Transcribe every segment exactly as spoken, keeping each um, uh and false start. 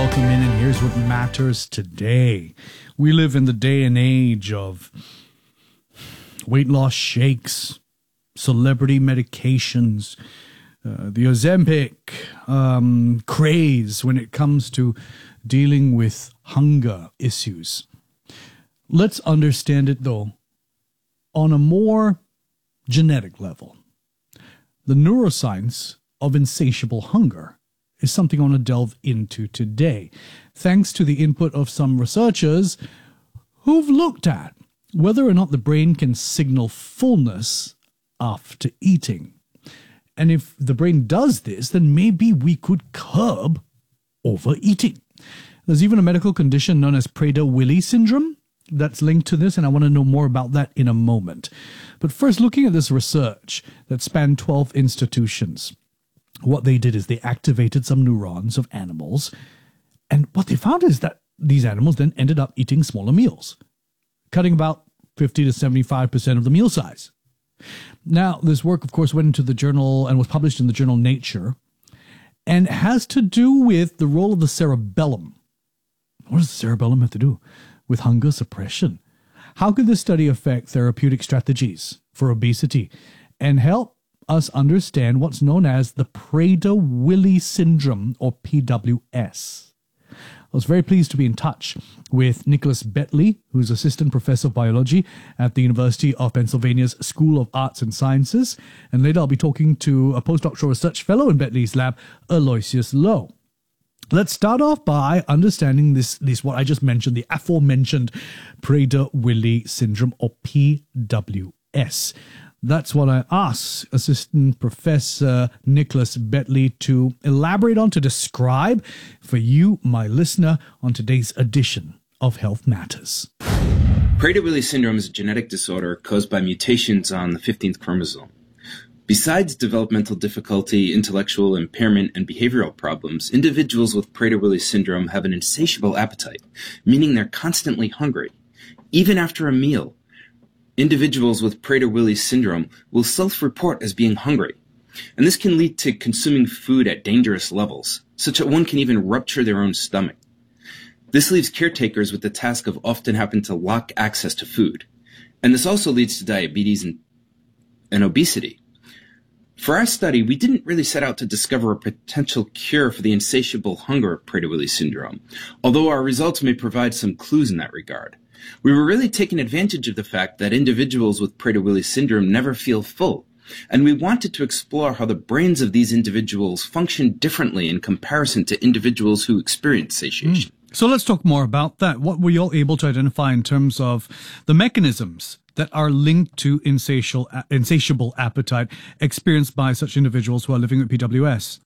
welcome in, and here's what matters today. We live in the day and age of weight loss shakes, celebrity medications, uh, the Ozempic um, craze when it comes to dealing with hunger issues. Let's understand it, though, on a more genetic level. The neuroscience of insatiable hunger is something I want to delve into today, thanks to the input of some researchers who've looked at whether or not the brain can signal fullness after eating. And if the brain does this, then maybe we could curb overeating. There's even a medical condition known as Prader-Willi syndrome that's linked to this, and I want to know more about that in a moment. But first, looking at this research that spanned twelve institutions, what they did is they activated some neurons of animals, and what they found is that these animals then ended up eating smaller meals, cutting about fifty to seventy-five percent of the meal size. Now, this work, of course, went into the journal and was published in the journal Nature, and has to do with the role of the cerebellum. What does the cerebellum have to do with hunger suppression? How could this study affect therapeutic strategies for obesity and help us understand what's known as the Prader-Willi syndrome, or P W S? I was very pleased to be in touch with Nicholas Betley, who's Assistant Professor of Biology at the University of Pennsylvania's School of Arts and Sciences. And later I'll be talking to a postdoctoral research fellow in Betley's lab, Aloysius Lowe. Let's start off by understanding this, this what I just mentioned, the aforementioned Prader-Willi syndrome, or P W S. That's what I asked Assistant Professor Nicholas Betley to elaborate on, to describe for you, my listener, on today's edition of Health Matters. Prader-Willi syndrome is a genetic disorder caused by mutations on the fifteenth chromosome. Besides developmental difficulty, intellectual impairment, and behavioral problems, individuals with Prader-Willi syndrome have an insatiable appetite, meaning they're constantly hungry. Even after a meal, individuals with Prader-Willi syndrome will self-report as being hungry, and this can lead to consuming food at dangerous levels, such that one can even rupture their own stomach. This leaves caretakers with the task of often having to lock access to food, and this also leads to diabetes and, and obesity. For our study, we didn't really set out to discover a potential cure for the insatiable hunger of Prader-Willi syndrome, although our results may provide some clues in that regard. We were really taking advantage of the fact that individuals with Prader-Willi syndrome never feel full, and we wanted to explore how the brains of these individuals function differently in comparison to individuals who experience satiation. Mm. So let's talk more about that. What were you all able to identify in terms of the mechanisms that are linked to insatiable, insatiable appetite experienced by such individuals who are living with P W S?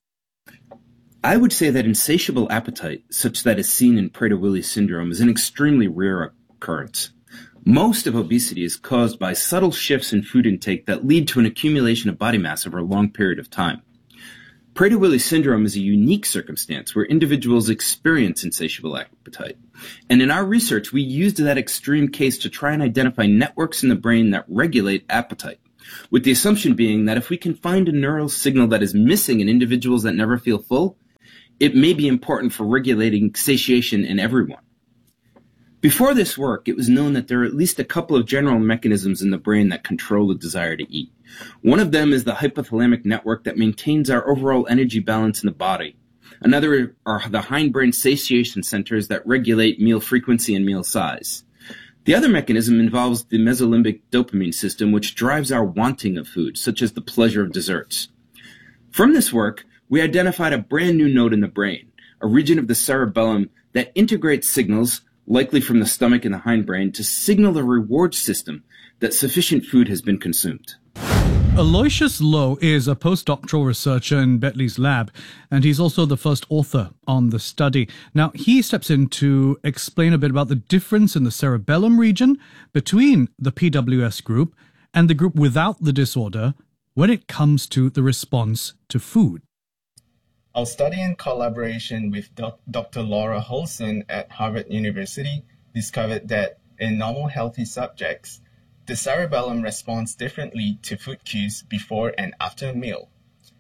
I would say that insatiable appetite, such that is seen in Prader-Willi syndrome, is an extremely rare occurrence. Most of obesity is caused by subtle shifts in food intake that lead to an accumulation of body mass over a long period of time. Prader-Willi syndrome is a unique circumstance where individuals experience insatiable appetite. And in our research, we used that extreme case to try and identify networks in the brain that regulate appetite, with the assumption being that if we can find a neural signal that is missing in individuals that never feel full, it may be important for regulating satiation in everyone. Before this work, it was known that there are at least a couple of general mechanisms in the brain that control the desire to eat. One of them is the hypothalamic network that maintains our overall energy balance in the body. Another are the hindbrain satiation centers that regulate meal frequency and meal size. The other mechanism involves the mesolimbic dopamine system, which drives our wanting of food, such as the pleasure of desserts. From this work, we identified a brand new node in the brain, a region of the cerebellum that integrates signals, likely from the stomach and the hindbrain, to signal the reward system that sufficient food has been consumed. Aloysius Lowe is a postdoctoral researcher in Betley's lab, and he's also the first author on the study. Now, he steps in to explain a bit about the difference in the cerebellum region between the P W S group and the group without the disorder when it comes to the response to food. Our study, in collaboration with Doctor Laura Holson at Harvard University, discovered that in normal healthy subjects, the cerebellum responds differently to food cues before and after a meal.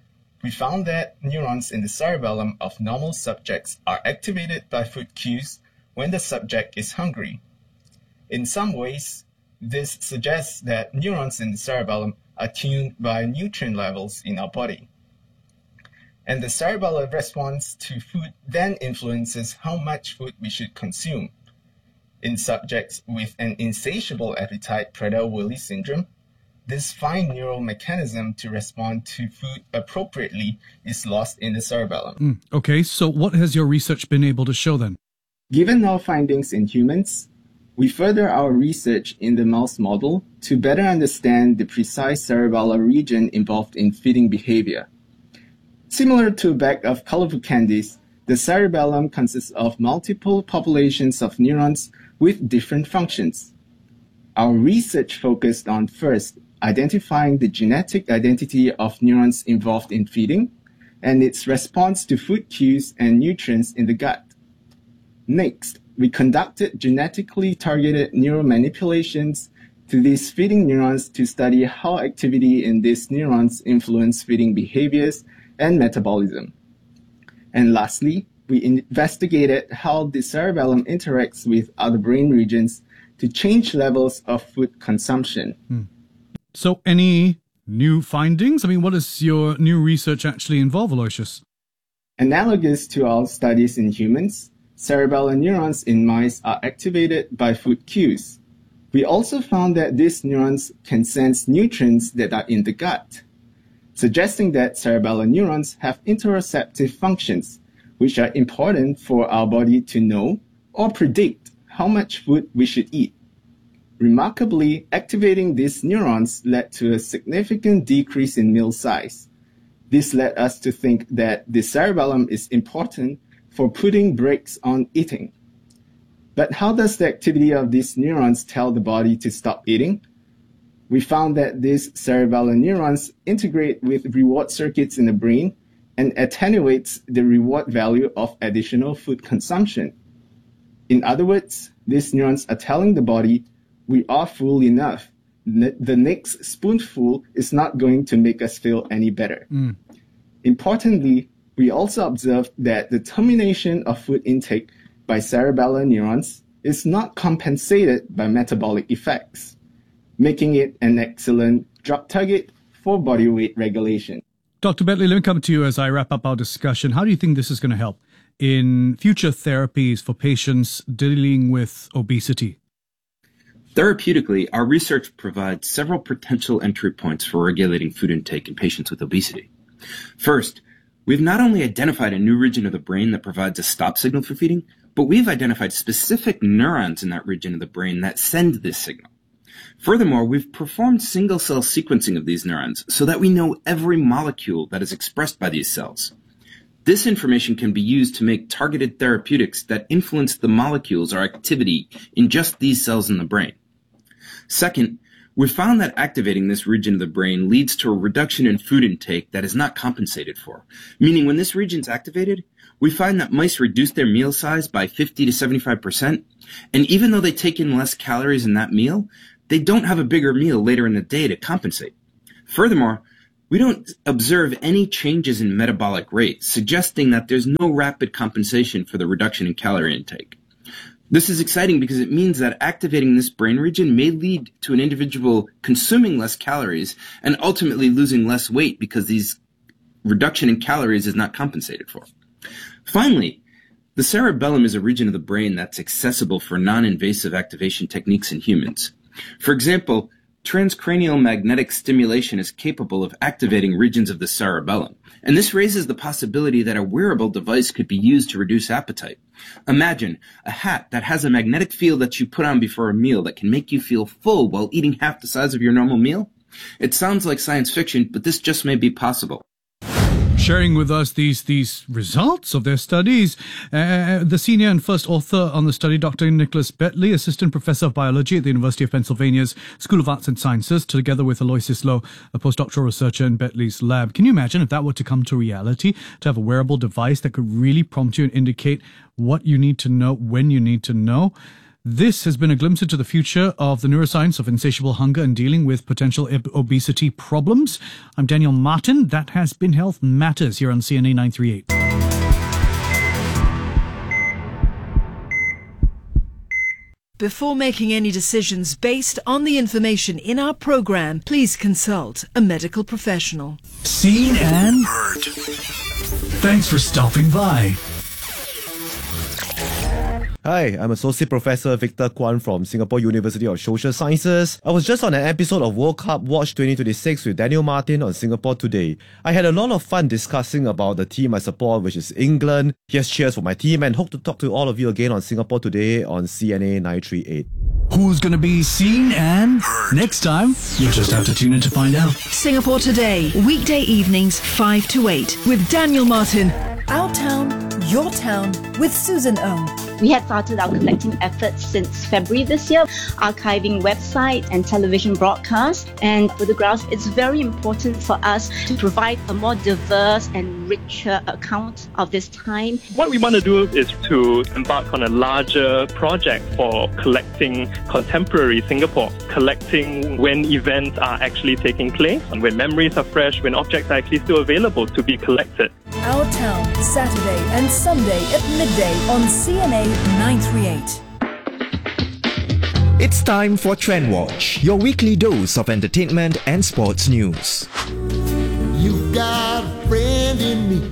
we found that neurons in the cerebellum of normal subjects are activated by food cues when the subject is hungry. In some ways, this suggests that neurons in the cerebellum are tuned by nutrient levels in our body. And the cerebellar response to food then influences how much food we should consume. In subjects with an insatiable appetite, Prader-Willi syndrome, this fine neural mechanism to respond to food appropriately is lost in the cerebellum. Mm, okay, so what has your research been able to show then? Given our findings in humans, we further our research in the mouse model to better understand the precise cerebellar region involved in feeding behavior. Similar to a bag of colorful candies, the cerebellum consists of multiple populations of neurons with different functions. Our research focused on, first, identifying the genetic identity of neurons involved in feeding and its response to food cues and nutrients in the gut. Next, we conducted genetically targeted neural manipulations to these feeding neurons to study how activity in these neurons influence feeding behaviors and metabolism. And lastly, we investigated how the cerebellum interacts with other brain regions to change levels of food consumption. Hmm. So any new findings? I mean, what does your new research actually involve, Aloysius? Analogous to our studies in humans, cerebellar neurons in mice are activated by food cues. We also found that these neurons can sense nutrients that are in the gut, suggesting that cerebellar neurons have interoceptive functions, which are important for our body to know or predict how much food we should eat. Remarkably, activating these neurons led to a significant decrease in meal size. This led us to think that the cerebellum is important for putting brakes on eating. But how does the activity of these neurons tell the body to stop eating? We found that these cerebellar neurons integrate with reward circuits in the brain and attenuates the reward value of additional food consumption. In other words, these neurons are telling the body, we are full enough. The next spoonful is not going to make us feel any better. Mm. Importantly, we also observed that the termination of food intake by cerebellar neurons is not compensated by metabolic effects, making it an excellent drug target for body weight regulation. Doctor Bentley, let me come to you as I wrap up our discussion. How do you think this is going to help in future therapies for patients dealing with obesity? Therapeutically, our research provides several potential entry points for regulating food intake in patients with obesity. First, we've not only identified a new region of the brain that provides a stop signal for feeding, but we've identified specific neurons in that region of the brain that send this signal. Furthermore, we've performed single-cell sequencing of these neurons so that we know every molecule that is expressed by these cells. This information can be used to make targeted therapeutics that influence the molecules or activity in just these cells in the brain. Second, we found that activating this region of the brain leads to a reduction in food intake that is not compensated for, meaning when this region is activated, we find that mice reduce their meal size by fifty to seventy-five percent, and even though they take in less calories in that meal, they don't have a bigger meal later in the day to compensate. Furthermore, we don't observe any changes in metabolic rate, suggesting that there's no rapid compensation for the reduction in calorie intake. This is exciting because it means that activating this brain region may lead to an individual consuming less calories and ultimately losing less weight because these reduction in calories is not compensated for. Finally, the cerebellum is a region of the brain that's accessible for non-invasive activation techniques in humans. For example, transcranial magnetic stimulation is capable of activating regions of the cerebellum, and this raises the possibility that a wearable device could be used to reduce appetite. Imagine a hat that has a magnetic field that you put on before a meal that can make you feel full while eating half the size of your normal meal. It sounds like science fiction, but this just may be possible. Sharing with us these these results of their studies, uh, the senior and first author on the study, Doctor Nicholas Bentley, Assistant Professor of Biology at the University of Pennsylvania's School of Arts and Sciences, together with Aloysius Loh, a postdoctoral researcher in Bentley's lab. Can you imagine if that were to come to reality, to have a wearable device that could really prompt you and indicate what you need to know when you need to know? This has been a glimpse into the future of the neuroscience of insatiable hunger and dealing with potential ob- obesity problems. I'm Daniel Martin. That has been Health Matters here on C N A nine thirty-eight. Before making any decisions based on the information in our program, please consult a medical professional. Seen and heard. Thanks for stopping by. Hi, I'm Associate Professor Victor Kwan from Singapore University of Social Sciences. I was just on an episode of World Cup Watch twenty twenty-six with Daniel Martin on Singapore Today. I had a lot of fun discussing about the team I support, which is England. Here's cheers for my team, and hope to talk to all of you again on Singapore Today on C N A nine thirty-eight. Who's going to be seen and heard next time? You'll just have to tune in to find out. Singapore Today, weekday evenings five to eight with Daniel Martin. Our town, your town with Susan Ong. We had started our collecting efforts since February this year, archiving website and television broadcasts and photographs. It's very important for us to provide a more diverse and richer account of this time. What we want to do is to embark on a larger project for collecting contemporary Singapore, collecting when events are actually taking place, and when memories are fresh, when objects are actually still available to be collected. Our town, Saturday and Sunday at midday on C N A nine thirty-eight. It's time for Trend Watch, your weekly dose of entertainment and sports news. You got a friend in me.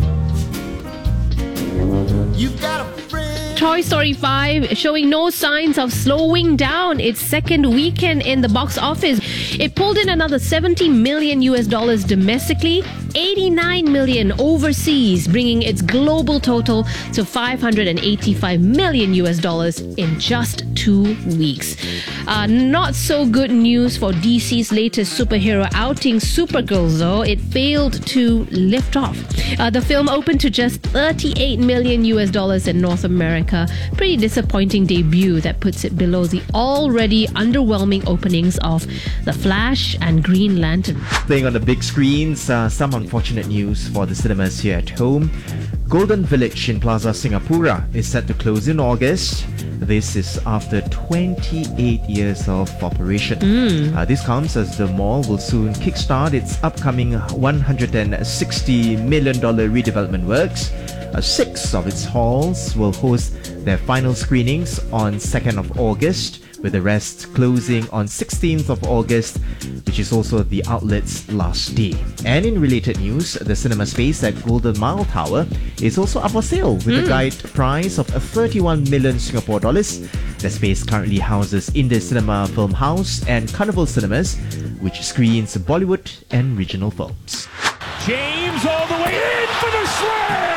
You got a friend. Toy Story five showing no signs of slowing down its second weekend in the box office. It pulled in another seventy million U S dollars domestically, eighty-nine million overseas, bringing its global total to five hundred eighty-five million U S dollars in just two weeks. Uh, not so good news for D C's latest superhero outing, Supergirl, though. It failed to lift off. Uh, the film opened to just thirty-eight million U S dollars in North America. Pretty disappointing debut that puts it below the already underwhelming openings of The Flash and Green Lantern. Playing on the big screens, uh, some unfortunate news for the cinemas here at home. Golden Village in Plaza Singapura is set to close in August. This is after twenty-eight years of operation. Mm. Uh, this comes as the mall will soon kickstart its upcoming one hundred sixty million dollars redevelopment works. Uh, six of its halls will host their final screenings on second of August, with the rest closing on sixteenth of August, which is also the outlet's last day. And in related news, the cinema space at Golden Mile Tower is also up for sale with mm. a guide price of thirty-one million Singapore dollars. The space currently houses Indus Cinema Film House and Carnival Cinemas, which screens Bollywood and regional films. James all the way in for the slam!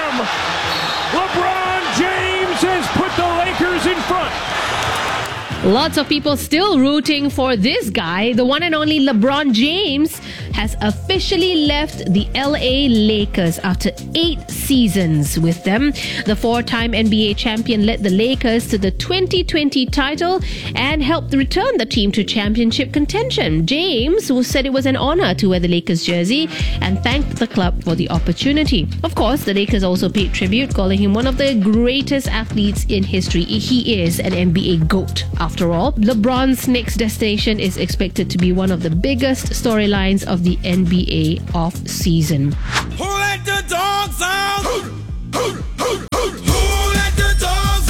LeBron James has put the Lakers in front. Lots of people still rooting for this guy. The one and only LeBron James has officially left the L A Lakers after eight seasons with them. The four-time N B A champion led the Lakers to the twenty twenty title and helped return the team to championship contention. James, who said it was an honor to wear the Lakers jersey, and thanked the club for the opportunity. Of course, the Lakers also paid tribute, calling him one of the greatest athletes in history. He is an N B A GOAT. After all, LeBron's next destination is expected to be one of the biggest storylines of the N B A off-season. Who let the dogs out? Who, who, who, who, who let the dogs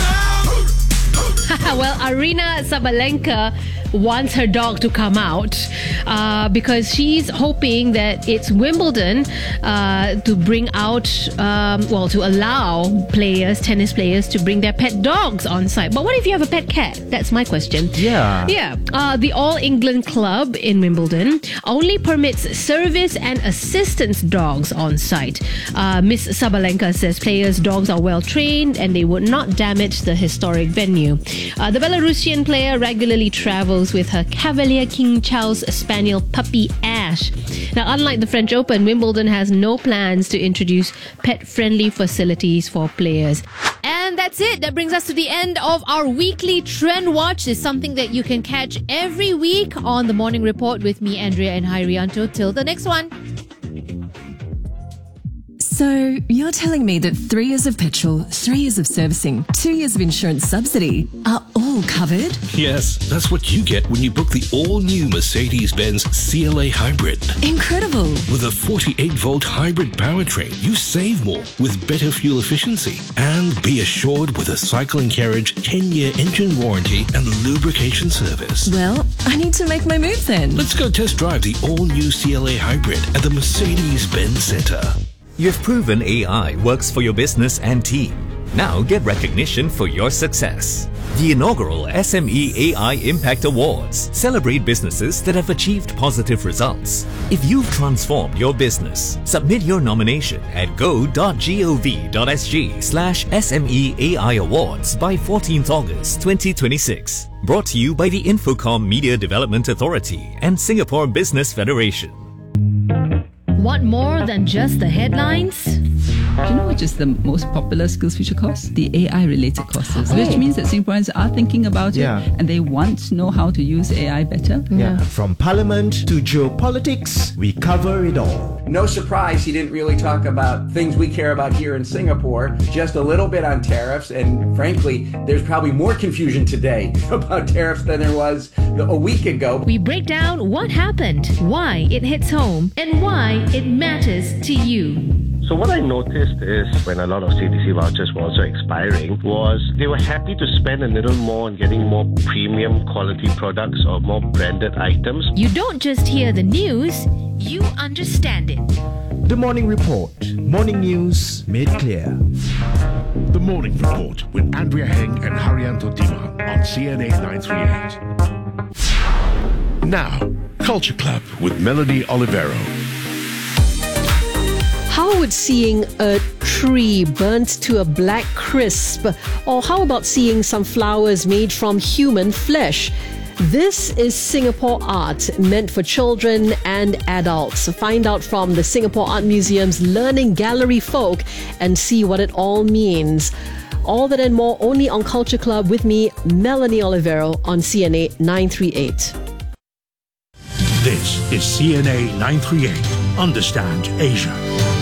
out? Well, Aryna Sabalenka wants her dog to come out uh, because she's hoping that it's Wimbledon uh, to bring out, um, well, to allow players, tennis players, to bring their pet dogs on site. But what if you have a pet cat? That's my question. Yeah. Yeah. Uh, the All England Club in Wimbledon only permits service and assistance dogs on site. Uh, Miss Sabalenka says players' dogs are well trained and they would not damage the historic venue. Uh, the Belarusian player regularly travels with her Cavalier King Charles Spaniel puppy Ash. Now, unlike the French Open, Wimbledon has no plans to introduce pet-friendly facilities for players. And that's it. That brings us to the end of our weekly Trend Watch. It's something that you can catch every week on the Morning Report with me, Andrea and Hairianto. Till the next one. So, you're telling me that three years of petrol, three years of servicing, two years of insurance subsidy are all covered? Yes, that's what you get when you book the all-new Mercedes-Benz C L A Hybrid. Incredible! With a forty-eight volt hybrid powertrain, you save more with better fuel efficiency. And be assured with a Cycle and Carriage ten year engine warranty and lubrication service. Well, I need to make my move then. Let's go test drive the all-new C L A Hybrid at the Mercedes-Benz Centre. You've proven A I works for your business and team. Now get recognition for your success. The inaugural S M E A I Impact Awards celebrate businesses that have achieved positive results. If you've transformed your business, submit your nomination at go.gov.sg slash SMEAI Awards by fourteenth August twenty twenty-six. Brought to you by the Infocom Media Development Authority and Singapore Business Federation. Want more than just the headlines? Do you know which is the most popular SkillsFuture course? The A I related courses, oh. which means that Singaporeans are thinking about yeah. it and they want to know how to use A I better. Yeah. From parliament to geopolitics, we cover it all. No surprise he didn't really talk about things we care about here in Singapore, just a little bit on tariffs, and frankly, there's probably more confusion today about tariffs than there was a week ago. We break down what happened, why it hits home, and why it matters to you. So what I noticed is when a lot of C D C vouchers were also expiring was they were happy to spend a little more on getting more premium quality products or more branded items. You don't just hear the news, you understand it. The Morning Report. Morning news made clear. The Morning Report with Andrea Heng and Haryanto Dima on C N A nine thirty-eight. Now, Culture Club with Melanie Olivero. How would seeing a tree burnt to a black crisp, or how about seeing some flowers made from human flesh? This is Singapore art, meant for children and adults. Find out from the Singapore Art Museum's Learning Gallery folk and see what it all means. All that and more only on Culture Club with me, Melanie Olivero, on C N A nine thirty-eight. This is C N A nine thirty-eight. Understand Asia.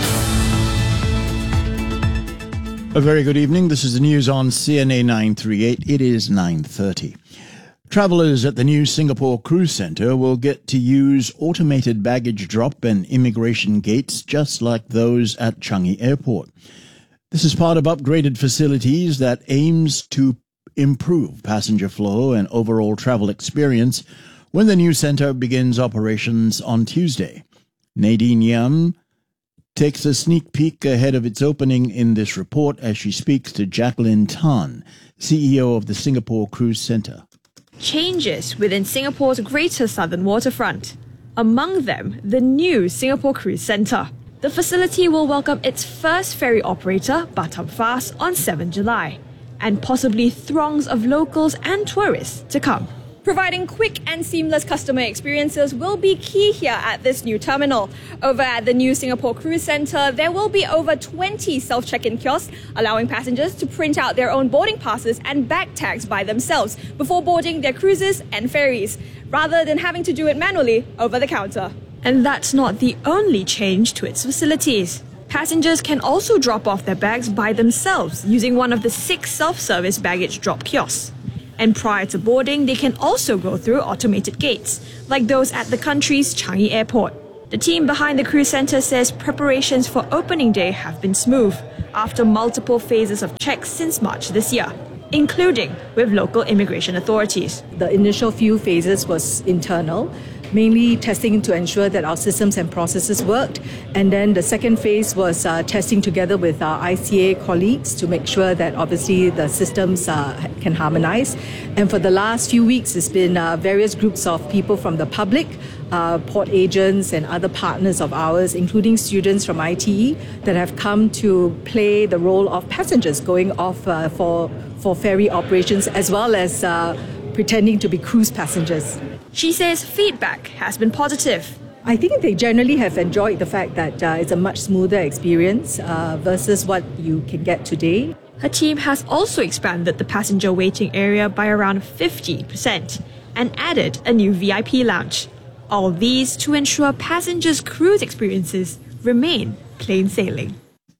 A very good evening. This is the news on C N A nine thirty-eight. It is nine thirty. Travellers at the new Singapore Cruise Centre will get to use automated baggage drop and immigration gates just like those at Changi Airport. This is part of upgraded facilities that aims to improve passenger flow and overall travel experience when the new centre begins operations on Tuesday. Nadine Yam takes a sneak peek ahead of its opening in this report as she speaks to Jacqueline Tan, C E O of the Singapore Cruise Centre. Changes within Singapore's Greater Southern Waterfront. Among them, the new Singapore Cruise Centre. The facility will welcome its first ferry operator, Batam Fast, on seventh of July, and possibly throngs of locals and tourists to come. Providing quick and seamless customer experiences will be key here at this new terminal. Over at the new Singapore Cruise Centre, there will be over twenty self-check-in kiosks, allowing passengers to print out their own boarding passes and bag tags by themselves before boarding their cruises and ferries, rather than having to do it manually over the counter. And that's not the only change to its facilities. Passengers can also drop off their bags by themselves using one of the six self-service baggage drop kiosks. And prior to boarding, they can also go through automated gates, like those at the country's Changi Airport. The team behind the cruise centre says preparations for opening day have been smooth after multiple phases of checks since March this year, including with local immigration authorities. The initial few phases was internal, mainly testing to ensure that our systems and processes worked. And then the second phase was uh, testing together with our I C A colleagues to make sure that obviously the systems uh, can harmonize. And for the last few weeks, it's been uh, various groups of people from the public, uh, port agents and other partners of ours, including students from I T E, that have come to play the role of passengers going off uh, for, for ferry operations, as well as uh, pretending to be cruise passengers. She says feedback has been positive. I think they generally have enjoyed the fact that uh, it's a much smoother experience uh, versus what you can get today. Her team has also expanded the passenger waiting area by around fifty percent and added a new V I P lounge. All these to ensure passengers' cruise experiences remain plain sailing.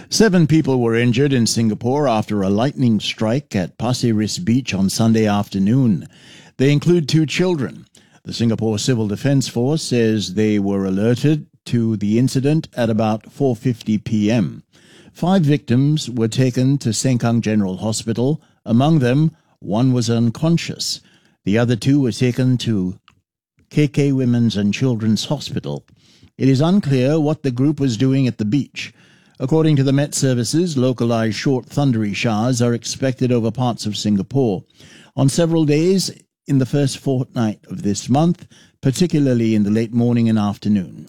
Seven people were injured in Singapore after a lightning strike at Pasir Ris Beach on Sunday afternoon. They include two children. The Singapore Civil Defence Force says they were alerted to the incident at about four fifty p.m. Five victims were taken to Sengkang General Hospital. Among them, one was unconscious. The other two were taken to K K Women's and Children's Hospital. It is unclear what the group was doing at the beach. According to the Met Services, localized short thundery showers are expected over parts of Singapore on several days in the first fortnight of this month, particularly in the late morning and afternoon.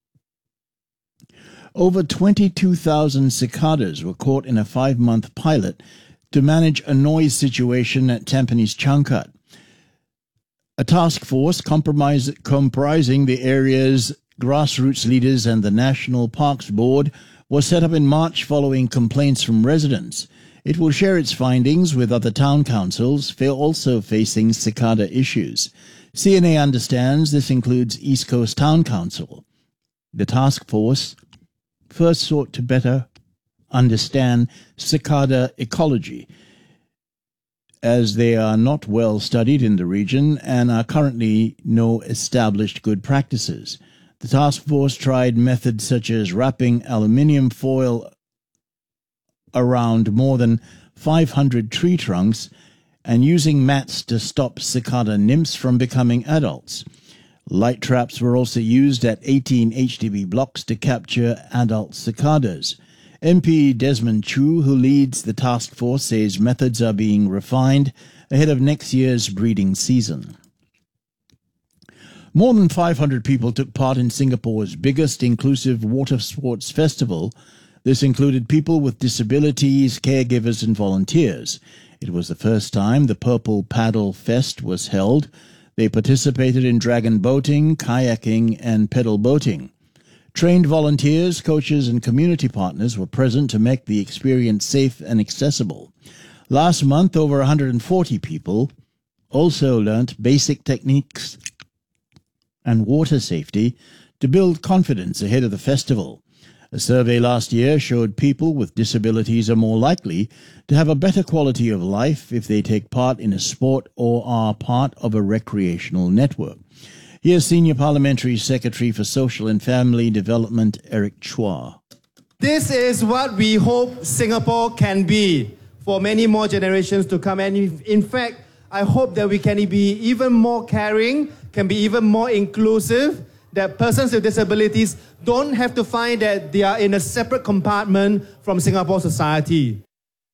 Over twenty-two thousand cicadas were caught in a five-month pilot to manage a noise situation at Tampines Changkat. A task force comprising the area's grassroots leaders and the National Parks Board was set up in March following complaints from residents. It will share its findings with other town councils also facing cicada issues. C N A understands this includes East Coast Town Council. The task force first sought to better understand cicada ecology, as they are not well studied in the region and are currently no established good practices. The task force tried methods such as wrapping aluminium foil around more than five hundred tree trunks and using mats to stop cicada nymphs from becoming adults. Light traps were also used at eighteen H D B blocks to capture adult cicadas. M P Desmond Chu, who leads the task force, says methods are being refined ahead of next year's breeding season. More than five hundred people took part in Singapore's biggest inclusive water sports festival. This included people with disabilities, caregivers and volunteers. It was the first time the Purple Paddle Fest was held. They participated in dragon boating, kayaking and pedal boating. Trained volunteers, coaches and community partners were present to make the experience safe and accessible. Last month, over one hundred forty people also learnt basic techniques and water safety to build confidence ahead of the festival. A survey last year showed people with disabilities are more likely to have a better quality of life if they take part in a sport or are part of a recreational network. Here's Senior Parliamentary Secretary for Social and Family Development, Eric Chua. This is what we hope Singapore can be for many more generations to come. And in fact, I hope that we can be even more caring, can be even more inclusive, that persons with disabilities don't have to find that they are in a separate compartment from Singapore society.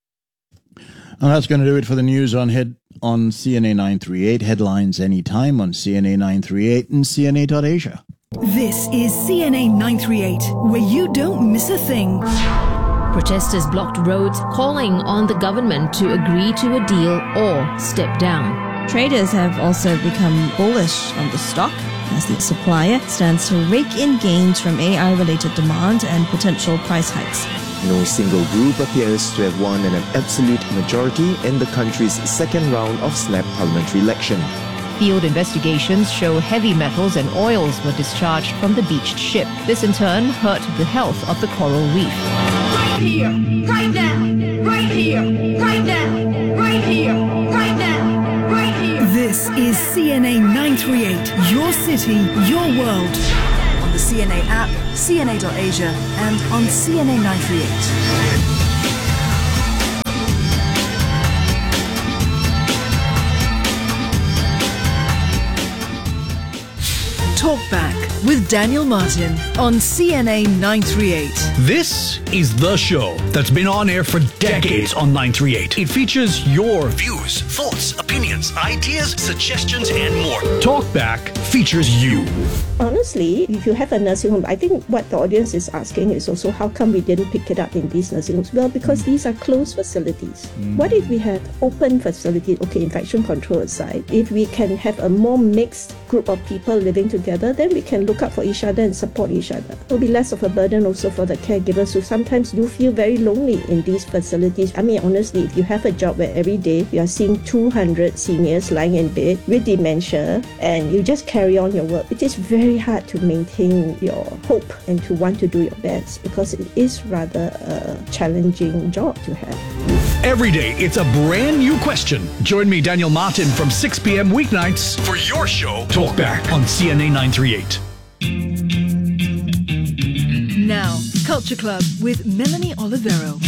And that's going to do it for the news on head on C N A nine thirty-eight. Headlines anytime on C N A nine thirty-eight and C N A dot Asia. This is C N A nine thirty-eight, where you don't miss a thing. Protesters blocked roads, calling on the government to agree to a deal or step down. Traders have also become bullish on the stock as the supplier stands to rake in gains from A I-related demand and potential price hikes. No single group appears to have won an absolute majority in the country's second round of snap parliamentary election. Field investigations show heavy metals and oils were discharged from the beached ship. This in turn hurt the health of the coral reef. Right here, right now, right here, right now, right here, right now, right here. This is C N A nine thirty-eight, your city, your world. On the C N A app, C N A dot Asia, and on C N A nine thirty-eight. Talkback with Daniel Martin on C N A nine thirty-eight. This is the show that's been on air for decades on nine thirty-eight. It features your views, thoughts, opinions, ideas, suggestions, and more. Talkback features you. Honestly, if you have a nursing home, I think what the audience is asking is also how come we didn't pick it up in these nursing homes? Well, because mm. these are closed facilities. Mm. What if we have open facilities? Okay, infection control aside, if we can have a more mixed group of people living together, then we can look out for each other and support each other. It will be less of a burden also for the caregivers who sometimes do feel very lonely in these facilities. I mean, honestly, if you have a job where every day you are seeing two hundred seniors lying in bed with dementia and you just carry on your work, it is very hard to maintain your hope and to want to do your best, because it is rather a challenging job to have. Every day, it's a brand new question. Join me, Daniel Martin, from six p.m. weeknights for your show, Talkback, on C N A nine thirty-eight. Now, Culture Club with Melanie Olivero.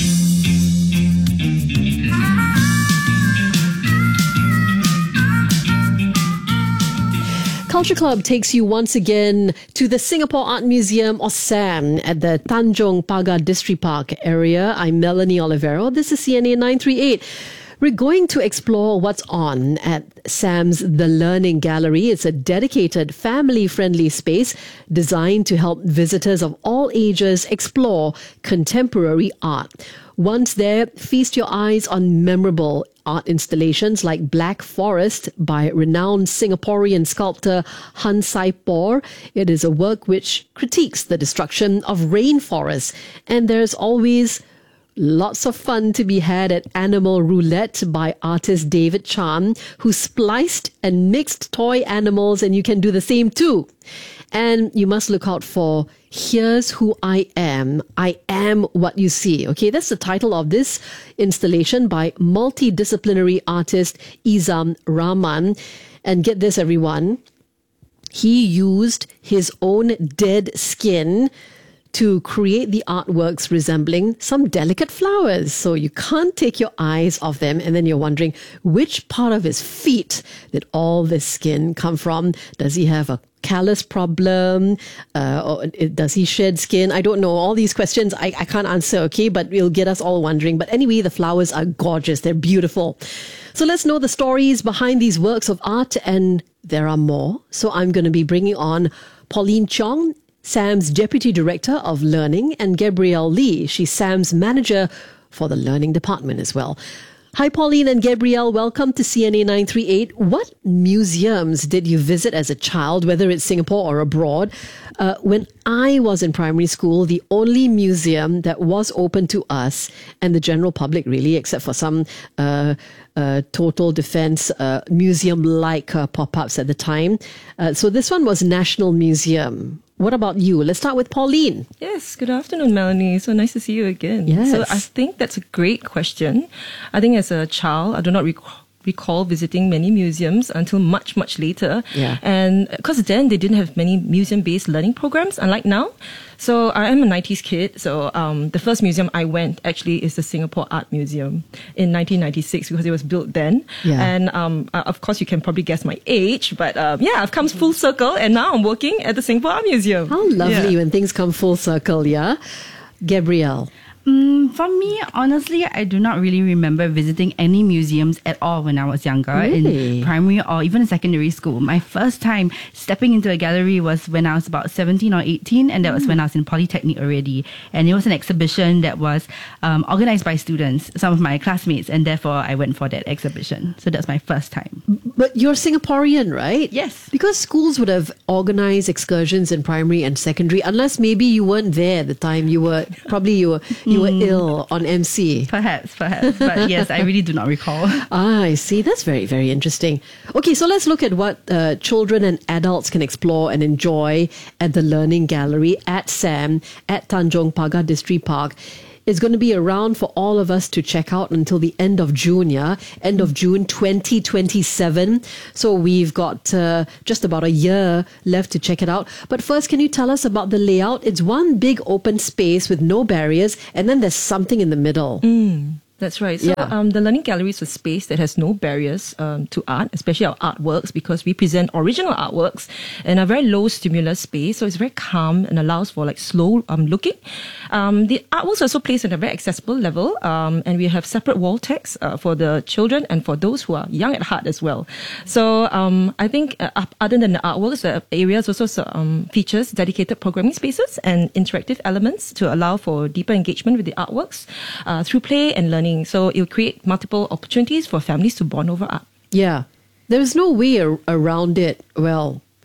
Culture Club takes you once again to the Singapore Art Museum, or SAM, at the Tanjong Pagar Distripark area. I'm Melanie Olivero. This is C N A nine thirty-eight. We're going to explore what's on at SAM's The Learning Gallery. It's a dedicated, family-friendly space designed to help visitors of all ages explore contemporary art. Once there, feast your eyes on memorable art installations like Black Forest by renowned Singaporean sculptor Han Sai Por. It is a work which critiques the destruction of rainforests. And there's always lots of fun to be had at Animal Roulette by artist David Chan, who spliced and mixed toy animals, and you can do the same too. And you must look out for Here's Who I Am. I Am What You See. Okay, that's the title of this installation by multidisciplinary artist Izam Rahman. And get this, everyone. He used his own dead skin to create the artworks resembling some delicate flowers. So you can't take your eyes off them, and then you're wondering which part of his feet did all this skin come from. Does he have a callus problem? Uh, or does he shed skin? I don't know. All these questions I, I can't answer, okay? But it'll get us all wondering. But anyway, the flowers are gorgeous. They're beautiful. So let's know the stories behind these works of art, and there are more. So I'm going to be bringing on Pauline Chong, SAM's Deputy Director of Learning, and Gabrielle Lee. She's SAM's Manager for the Learning Department as well. Hi, Pauline and Gabrielle. Welcome to C N A nine thirty-eight. What museums did you visit as a child, whether it's Singapore or abroad? Uh, when I was in primary school, the only museum that was open to us and the general public, really, except for some uh, uh, total defense uh, museum-like uh, pop-ups at the time. Uh, so this one was National Museum. What about you? Let's start with Pauline. Yes, good afternoon, Melanie. So nice to see you again. Yes. So I think that's a great question. I think as a child, I do not recall recall visiting many museums until much, much later. Yeah. And because then they didn't have many museum-based learning programs, unlike now. So I am a nineties kid. So um, the first museum I went actually is the Singapore Art Museum in nineteen ninety-six, because it was built then. Yeah. And um, uh, of course, you can probably guess my age. But um, yeah, I've come full circle, and now I'm working at the Singapore Art Museum. How lovely Yeah. when things come full circle, yeah? Gabrielle. Mm, for me, honestly, I do not really remember visiting any museums at all when I was younger, Really? in primary or even secondary school. My first time stepping into a gallery was when I was about seventeen or eighteen, and that was when I was in Polytechnic already. And it was an exhibition that was um, organized by students, some of my classmates, and therefore I went for that exhibition. So that's my first time. But you're Singaporean, right? Yes. Because schools would have organized excursions in primary and secondary, unless maybe you weren't there at the time. You were, probably you were, you were ill on M C. Perhaps, perhaps. But yes, I really do not recall. Ah, I see. That's very, very interesting. Okay, so let's look at what uh, children and adults can explore and enjoy at the Learning Gallery at SAM at Tanjong Pagar Distripark. It's going to be around for all of us to check out until the end of June, yeah? End of June twenty twenty-seven. So we've got uh, just about a year left to check it out. But first, can you tell us about the layout? It's one big open space with no barriers, and then there's something in the middle. Mm. That's right. So Yeah. um, the Learning Gallery is a space that has no barriers um, to art, especially our artworks, because we present original artworks in a very low stimulus space. So it's very calm and allows for like slow um, looking. Um, the artworks are also placed at a very accessible level, um, and we have separate wall text uh, for the children and for those who are young at heart as well. So um, I think uh, other than the artworks, the areas also um, features dedicated programming spaces and interactive elements to allow for deeper engagement with the artworks uh, through play and learning. So it will create multiple opportunities for families to bond over art. Yeah. There is no way ar- around it. Well,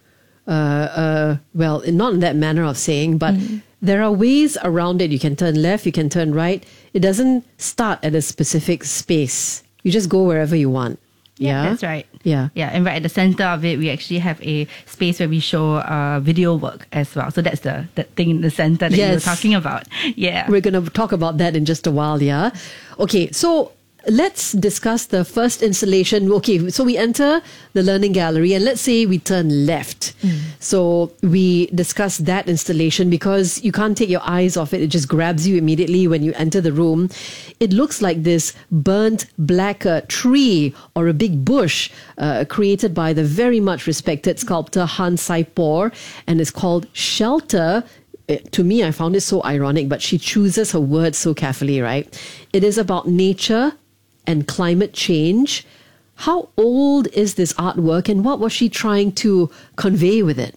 uh, uh, well, not in that manner of saying, but mm. there are ways around it. You can turn left, you can turn right. It doesn't start at a specific space. You just go wherever you want. Yeah, Yeah, that's right. Yeah. Yeah, and right at the center of it, we actually have a space where we show uh, video work as well. So that's the, the thing in the center that you were Yes. talking about. Yeah. We're going to talk about that in just a while, yeah? Okay, so let's discuss the first installation. Okay, so we enter the learning gallery and let's say we turn left. Mm. So we discuss that installation because you can't take your eyes off it. It just grabs you immediately when you enter the room. It looks like this burnt black uh, tree or a big bush uh, created by the very much respected sculptor Han Sai-por, and it's called Shelter. It- to me, I found it so ironic, but she chooses her words so carefully, right? It is about nature and climate change. How old is this artwork and what was she trying to convey with it?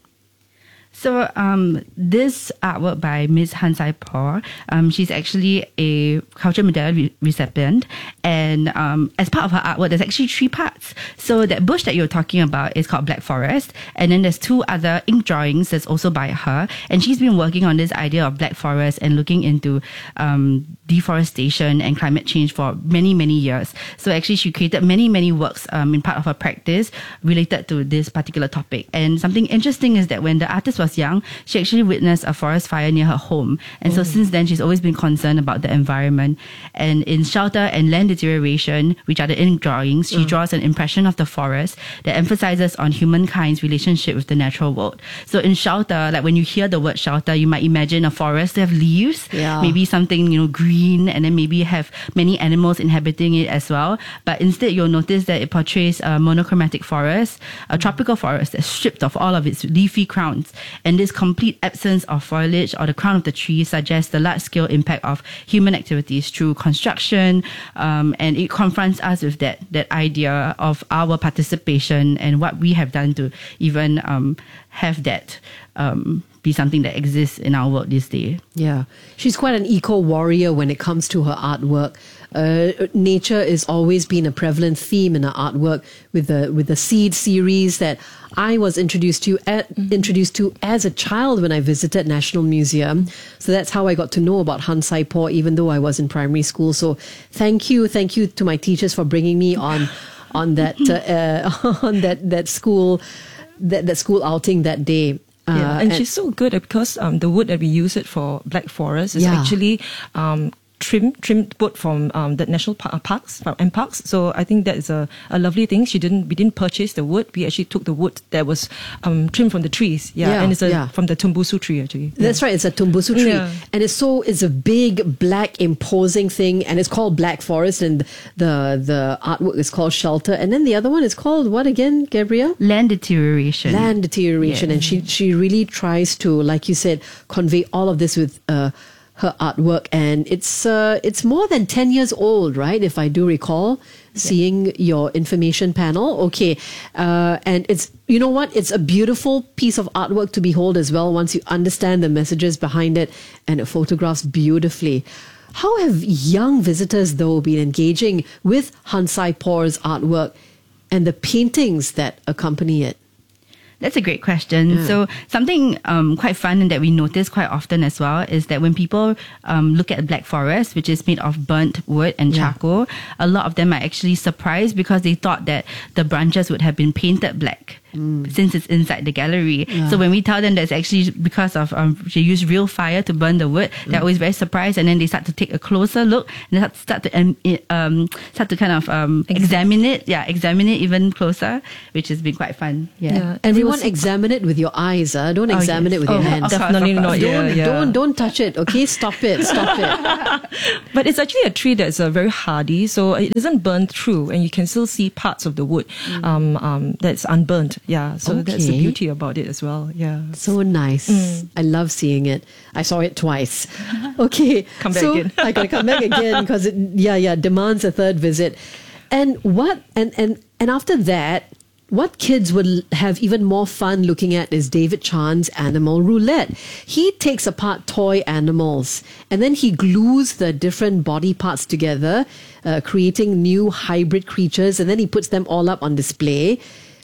So um, this artwork by Miss Han Sai-por, um, she's actually a culture medal re- recipient, and um, as part of her artwork, there's actually three parts. So that bush that you're talking about is called Black Forest, and then there's two other ink drawings that's also by her, and she's been working on this idea of Black Forest and looking into um, deforestation and climate change for many, many years. So actually, she created many, many works um, in part of her practice related to this particular topic. And something interesting is that when the artist was young, she actually witnessed a forest fire near her home. And so since then, she's always been concerned about the environment. And in Shelter and Land Deterioration, which are the ink drawings, she draws an impression of the forest that emphasizes on humankind's relationship with the natural world. So in Shelter, like when you hear the word shelter, you might imagine a forest to have leaves, Yeah. maybe something, you know, green, and then maybe have many animals inhabiting it as well. But instead, you'll notice that it portrays a monochromatic forest, a tropical forest that's stripped of all of its leafy crowns. And this complete absence of foliage or the crown of the tree suggests the large-scale impact of human activities through construction, um, and it confronts us with that that idea of our participation and what we have done to even um, have that um, be something that exists in our world this day. Yeah, she's quite an eco warrior when it comes to her artwork. Uh, nature has always been a prevalent theme in her artwork, with the with the Seed series that I was introduced to at, introduced to as a child when I visited National Museum. So that's how I got to know about Han Sai-por, even though I was in primary school. So thank you, thank you to my teachers for bringing me on on that uh, uh, on that that school that that school outing that day. Yeah, Uh, and, she's so good because um, the wood that we use it for Black Forest is Yeah. actually um, trim trimmed wood from um, the national par- parks from M parks. So I think that is a, a lovely thing. She didn't we didn't purchase the wood. We actually took the wood that was um, trimmed from the trees. Yeah, Yeah, and it's a, yeah. from the Tumbusu tree actually. That's right. It's a tumbusu tree, Yeah. and it's so it's a big black imposing thing, and it's called Black Forest, and the the artwork is called Shelter, and then the other one is called what again, Gabrielle? Land deterioration. Land deterioration, Yes. and she she really tries to, like you said, convey all of this with uh, her artwork, and it's uh, it's more than ten years old, right? If I do recall, seeing your information panel. Okay, uh, and it's you know what? It's a beautiful piece of artwork to behold as well. Once you understand the messages behind it, and it photographs beautifully. How have young visitors though been engaging with Han Sai-por's artwork and the paintings that accompany it? That's a great question. Yeah. So something um, quite fun and that we notice quite often as well is that when people um, look at Black Forest, which is made of burnt wood and Yeah. charcoal, a lot of them are actually surprised because they thought that the branches would have been painted black. Since it's inside the gallery. Yeah. So when we tell them that's actually because of um, they use real fire to burn the wood, they're always very surprised, and then they start to take a closer look and they start, start to um, um, start to kind of um, examine it, yeah, examine it even closer, which has been quite fun. Yeah, Everyone examine it with your eyes. Uh. Don't Oh, examine yes. it with your Oh, hands. of course, Definitely of course. not, Don't, yeah, yeah. don't, don't touch it. Okay, stop it. Stop it. But it's actually a tree that's uh, very hardy, so it doesn't burn through, and you can still see parts of the wood um, um, that's unburnt. Yeah, so that's the Okay. beauty about it as well. Yeah. So nice. Mm. I love seeing it. I saw it twice. Okay. Come back so again. I gotta come back again because it yeah, yeah, demands a third visit. And what and, and and after that, what kids would have even more fun looking at is David Chan's Animal Roulette. He takes apart toy animals and then he glues the different body parts together, uh, creating new hybrid creatures, and then he puts them all up on display.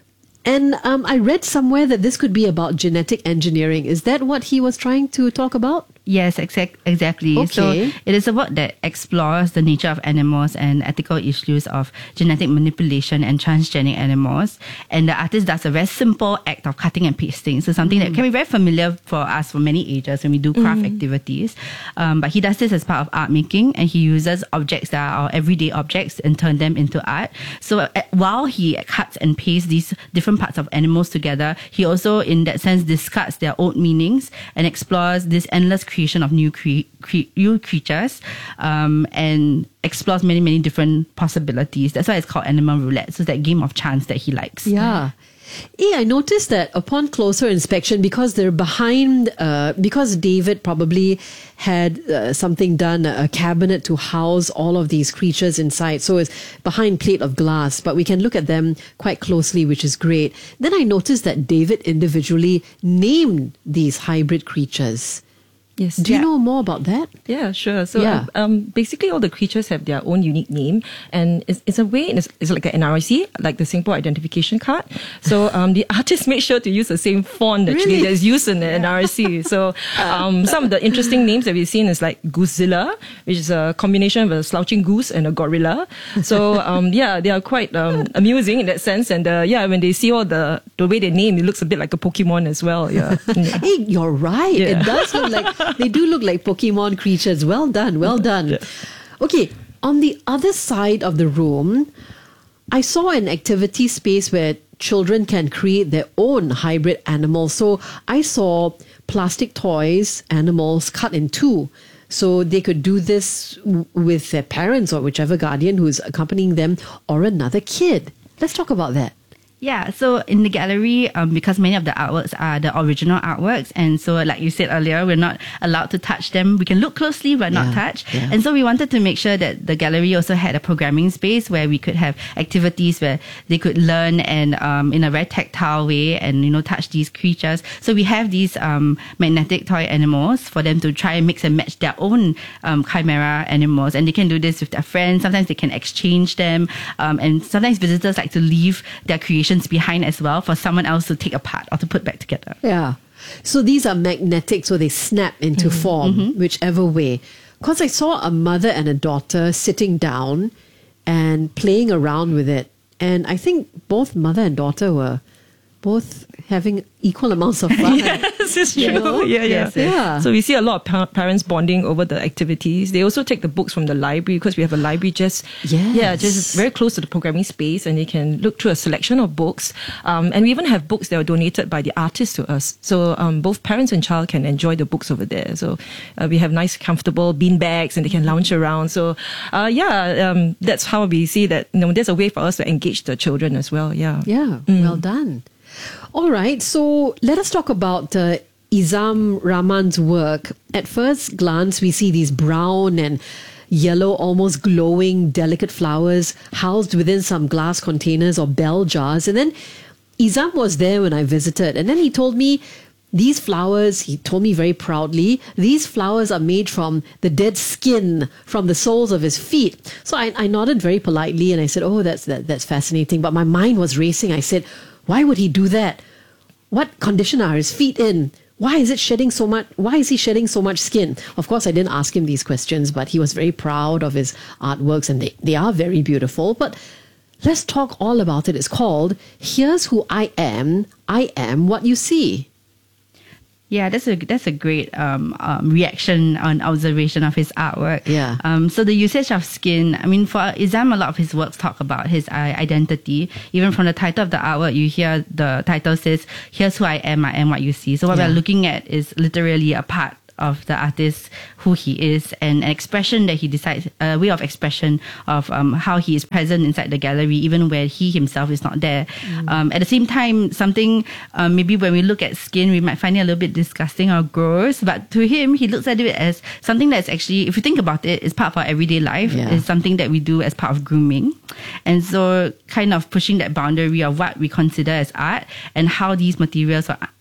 And um, I read somewhere that this could be about genetic engineering. Is that what he was trying to talk about? Yes, exact, exactly. Okay. So it is a work that explores the nature of animals and ethical issues of genetic manipulation and transgenic animals. And the artist does a very simple act of cutting and pasting. So something mm. that can be very familiar for us for many ages when we do craft mm. activities. Um, but he does this as part of art making, and he uses objects that are our everyday objects and turn them into art. So uh, while he cuts and pastes these different parts of animals together, he also, in that sense, discards their old meanings and explores this endless creation of new cre- cre- new creatures um, and explores many, many different possibilities. That's why it's called Animal Roulette. So it's that game of chance that he likes. Yeah. Hey, I noticed that upon closer inspection, because they're behind, uh, because David probably had uh, something done, a cabinet to house all of these creatures inside. So it's behind plate of glass, but we can look at them quite closely, which is great. Then I noticed that David individually named these hybrid creatures. Yes. Do you yeah. know more about that? Yeah, sure. So Yeah. um, um, basically all the creatures have their own unique name, and it's, it's a way, it's, it's like an N R I C, like the Singapore Identification Card. So um, the artist made sure to use the same font actually Really? that's used in the N R I C. So um, some of the interesting names that we've seen is like Goozilla, which is a combination of a slouching goose and a gorilla. So um, yeah, they are quite um, amusing in that sense. And uh, yeah, when they see all the, the way they name, it looks a bit like a Pokemon as well. Yeah. Hey, you're right. Yeah. It does look like, they do look like Pokemon creatures. Well done, well done. Okay, on the other side of the room, I saw an activity space where children can create their own hybrid animals. So I saw plastic toys, animals cut in two. So they could do this w- with their parents or whichever guardian who's accompanying them or another kid. Let's talk about that. Yeah, so in the gallery, um, because many of the artworks are the original artworks, and so like you said earlier, we're not allowed to touch them. We can look closely but not Yeah, touch. yeah. And so we wanted to make sure that the gallery also had a programming space where we could have activities where they could learn and um, in a very tactile way and, you know, touch these creatures. So we have these um, magnetic toy animals for them to try and mix and match their own um, chimera animals. And they can do this with their friends. Sometimes they can exchange them. Um, and sometimes visitors like to leave their creations behind as well for someone else to take apart or to put back together. Yeah. So these are magnetic, so they snap into Mm-hmm. form, Mhm. whichever way. Because I saw a mother and a daughter sitting down and playing around with it. And I think both mother and daughter were both having equal amounts of fun. Yes, it's true. You know? Yeah, yeah. Yes, yeah. So we see a lot of pa- parents bonding over the activities. They also take the books from the library because we have a library just Yes. yeah, just very close to the programming space, and they can look through a selection of books. Um, and we even have books that are donated by the artists to us. So um, both parents and child can enjoy the books over there. So uh, we have nice, comfortable bean bags, and they can lounge around. So uh, yeah, um, that's how we see that. You know, there's a way for us to engage the children as well. Yeah. Yeah, well done. All right, so let us talk about uh, Izam Rahman's work. At first glance, we see these brown and yellow, almost glowing, delicate flowers housed within some glass containers or bell jars. And then Izam was there when I visited, and then he told me these flowers, he told me very proudly, these flowers are made from the dead skin from the soles of his feet. So I, I nodded very politely and I said, oh, that's that, that's fascinating. But my mind was racing. I said, why would he do that? What condition are his feet in? Why is it shedding so much? Why is he shedding so much skin? Of course, I didn't ask him these questions, but he was very proud of his artworks, and they, they are very beautiful. But let's talk all about it. It's called Here's Who I Am, I Am What You See. Yeah, that's a that's a great um, um, reaction on observation of his artwork. Yeah. Um, so the usage of skin, I mean, for Izam, a lot of his works talk about his uh, identity. Even from the title of the artwork, you hear the title says, "Here's who I am. I am what you see." So what Yeah. we're looking at is literally a part of the artist, who he is, and an expression that he decides, a way of expression of um, how he is present inside the gallery, even where he himself is not there. Mm. Um, at the same time, something um, maybe when we look at skin, we might find it a little bit disgusting or gross, but to him, he looks at it as something that's actually, if you think about it, is part of our everyday life. Yeah. It's something that we do as part of grooming. And so kind of pushing that boundary of what we consider as art and how these materials or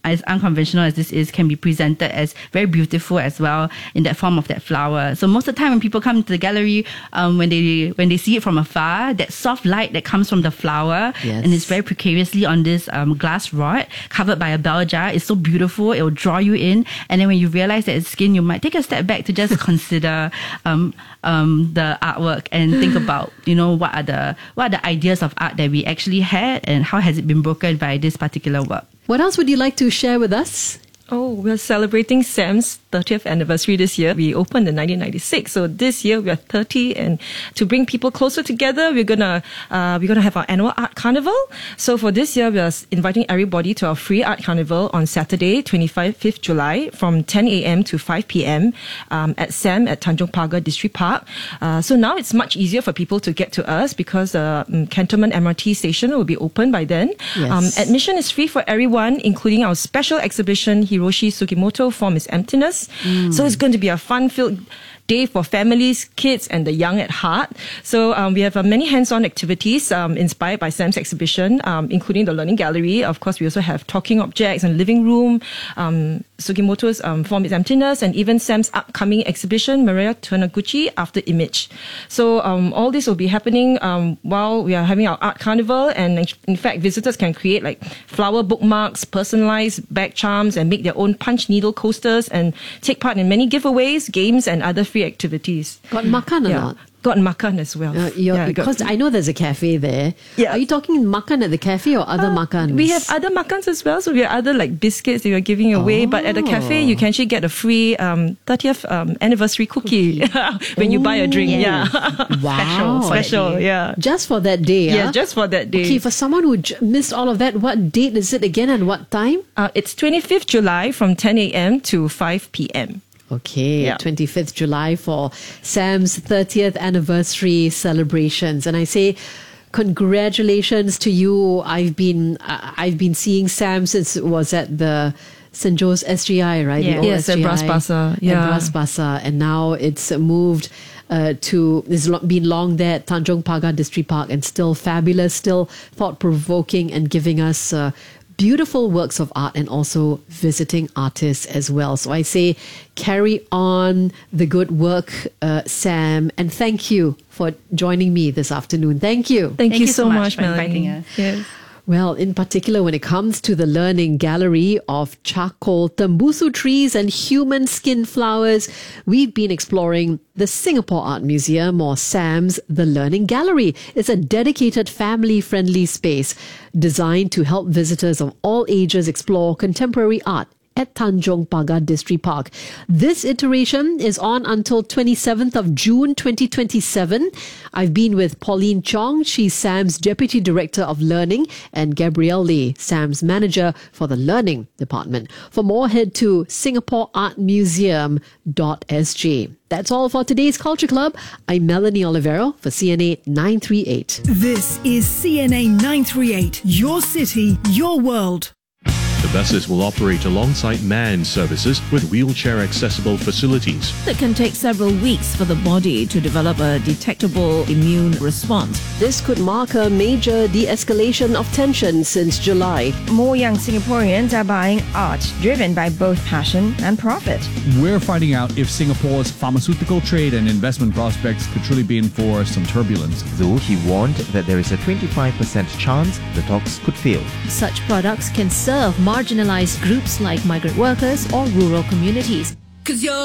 as unconventional as this is, can be presented as very beautiful as well in that form of that flower. So most of the time when people come to the gallery, um, when they when they see it from afar, that soft light that comes from the flower, Yes. and it's very precariously on this um, glass rod covered by a bell jar, it's so beautiful. It will draw you in, and then when you realize that it's skin, you might take a step back to just consider um, um, the artwork and think about, you know, what are the what are the ideas of art that we actually had, and how has it been broken by this particular work. What else would you like to share with us? Oh, we're celebrating Sam's thirtieth anniversary this year. We opened in nineteen ninety-six, so this year we are thirty, and to bring people closer together, we're gonna uh, we're gonna have our annual art carnival. So for this year, we are inviting everybody to our free art carnival on Saturday, twenty-fifth July, from ten a.m. to five p.m. Um, at Sam at Tanjong Pagar District Park. Uh, so now it's much easier for people to get to us because the um, Cantonment M R T station will be open by then. Yes. Um, admission is free for everyone, including our special exhibition, Hiroshi Sugimoto, Form is Emptiness. Mm. So it's going to be a fun-filled day for families, kids, and the young at heart. So um, we have uh, many hands-on activities um, inspired by Sam's exhibition, um, including the Learning Gallery. Of course, we also have talking objects and living room, um, Sugimoto's um, Form is Emptiness, and even Sam's upcoming exhibition, Maria Tuanaguchi, After Image. So um, all this will be happening um, while we are having our art carnival, and in fact, visitors can create like flower bookmarks, personalized bag charms, and make their own punch needle coasters, and take part in many giveaways, games, and other free activities. Got makan or Yeah. not? Got makan as well. Uh, you're- Yeah, got- because I know there's a cafe there. Yeah. Are you talking makan at the cafe or other makans? We have other makans as well. So we have other like biscuits that we are giving away. But at the cafe, you can actually get a free um, thirtieth um, anniversary cookie when you buy a drink. Ooh. Yeah. Wow. Special. Special. Yeah. Just for that day, Yeah, ah? just for that day. Okay, for someone who j- missed all of that, what date is it again and what time? Uh, it's twenty-fifth July from ten a.m. to five p.m. Okay, Yeah. twenty-fifth July for Sam's thirtieth anniversary celebrations. And I say, congratulations to you. I've been uh, I've been seeing Sam since it was at the Saint Joe's S G I, right? The Yeah. old Yes, at S G I, Bras Basah. At Yeah. Bras Basah. And now it's moved uh, to, it's lo- been long there at Tanjong Pagar District Park, and still fabulous, still thought-provoking, and giving us uh, beautiful works of art, and also visiting artists as well. So I say, carry on the good work, uh, Sam, and thank you for joining me this afternoon. Thank you. Thank, you, so much, for inviting Melanie. us. Yes. Well, in particular, when it comes to the Learning Gallery of charcoal, tembusu trees, and human skin flowers, we've been exploring the Singapore Art Museum, or SAM's The Learning Gallery. It's a dedicated family-friendly space designed to help visitors of all ages explore contemporary art at Tanjong Pagar District Park. This iteration is on until twenty-seventh of June twenty twenty-seven. I've been with Pauline Chong, she's Sam's Deputy Director of Learning, and Gabrielle Lee, Sam's Manager for the Learning Department. For more, head to singapore art museum dot s g. That's all for today's Culture Club. I'm Melanie Olivero for C N A nine three eight. This is C N A nine three eight, your city, your world. The buses will operate alongside manned services with wheelchair-accessible facilities. It can take several weeks for the body to develop a detectable immune response. This could mark a major de-escalation of tension since July. More young Singaporeans are buying art driven by both passion and profit. We're finding out if Singapore's pharmaceutical trade and investment prospects could truly be in for some turbulence. Though he warned that there is a twenty-five percent chance the talks could fail. Such products can serve marginalized groups like migrant workers or rural communities. Cause you're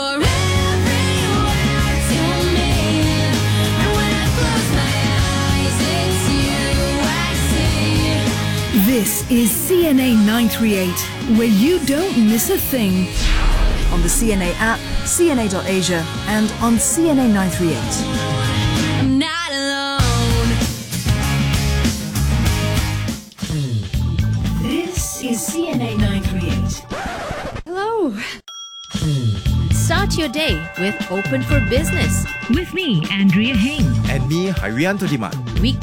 everywhere to me. And when I close my eyes, it's you I see. This is C N A nine three eight, where you don't miss a thing. On the C N A app, C N A dot Asia, and on C N A nine three eight. I'm not alone. This is C N A nine three eight. Hello. Start your day with Open for Business. With me, Andrea Heng. And me, Harianto Diman. Weekday